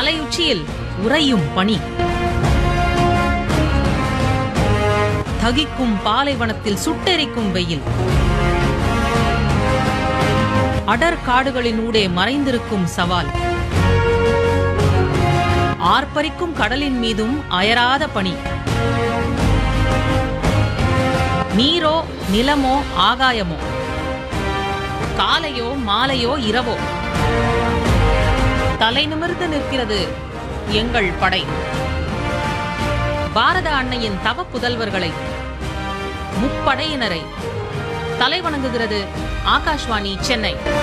மலையுச்சியில் உறையும் பனி, தகிக்கும் பாலைவனத்தில் சுட்டெரிக்கும் வெயில், அடர் காடுகளினூடே மறைந்திருக்கும் சவால், ஆர்ப்பரிக்கும் கடலின் மீதும் அயராத பனி, நீரோ நிலமோ ஆகாயமோ, காலையோ மாலையோ இரவோ, தலை நிமிர்ந்து நிற்கிறது எங்கள் படை. பாரத அன்னையின் தவ புதல்வர்களை, முப்படையினரை தலைவணங்குகிறது ஆகாஷ்வாணி சென்னை.